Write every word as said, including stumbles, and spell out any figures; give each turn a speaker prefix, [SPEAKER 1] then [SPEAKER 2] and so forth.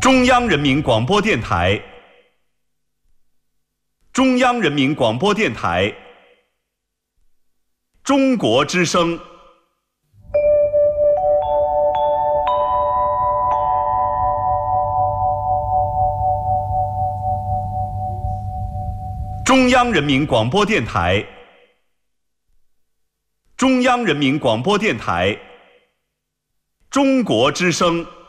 [SPEAKER 1] 中央人民广播电台，中央人民广播电台，中国之声。中央人民广播电台，中央人民广播电台，中国之声。